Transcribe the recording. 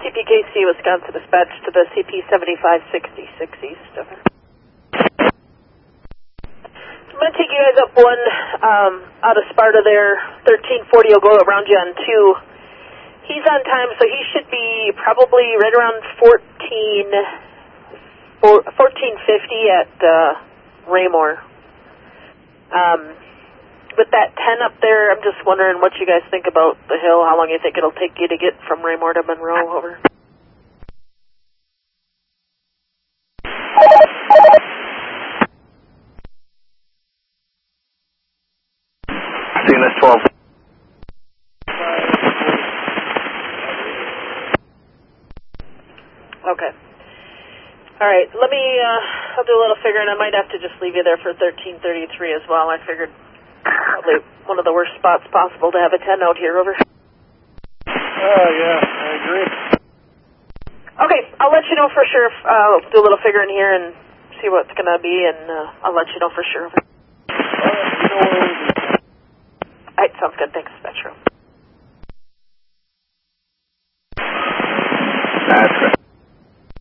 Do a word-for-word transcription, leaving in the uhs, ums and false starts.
T P K C, Wisconsin dispatch to the C P seventy-five sixty-six East. Over. I'm going to take you guys up one um, out of Sparta there. thirteen forty will go around you on two. He's on time, so he should be probably right around fourteen, fourteen fifty at uh, Raymore. Um, with that ten up there, I'm just wondering what you guys think about the hill, how long you think it'll take you to get from Raymore to Monroe. Over. C N S twelve. Okay. All right, let me, uh, I'll do a little figuring. I might have to just leave you there for thirteen thirty-three as well. I figured probably one of the worst spots possible to have a ten out here. Over. Oh, uh, yeah, I agree. Okay, I'll let you know for sure. If, uh, I'll do a little figuring here and see what's going to be, and uh, I'll let you know for sure. Over. All right, you know where we'll be. All right, sounds good. Thanks, Metro. That's right.